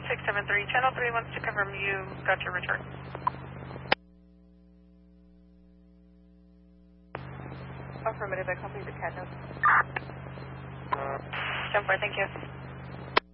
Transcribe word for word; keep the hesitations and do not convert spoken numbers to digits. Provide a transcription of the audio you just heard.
six seven three, Channel three wants to confirm you got your return. Affirmative, I copy the cat note. Jump four, thank you.